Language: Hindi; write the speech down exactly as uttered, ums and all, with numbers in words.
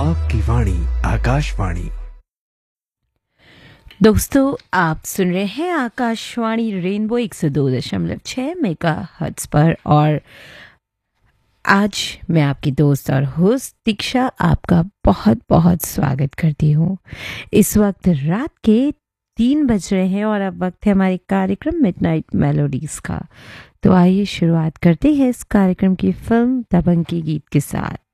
आपकी वाणी आकाशवाणी। दोस्तों, आप सुन रहे हैं आकाशवाणी रेनबो एक सौ दो दशमलव छः मेगा हर्ट्ज पर और आज मैं आपकी दोस्त और होस्ट दीक्षा आपका बहुत बहुत स्वागत करती हूँ। इस वक्त रात के तीन बज रहे हैं और अब वक्त है हमारे कार्यक्रम मिडनाइट मेलोडीज का। तो आइए शुरुआत करते हैं इस कार्यक्रम की फिल्म दबंग के गीत के साथ।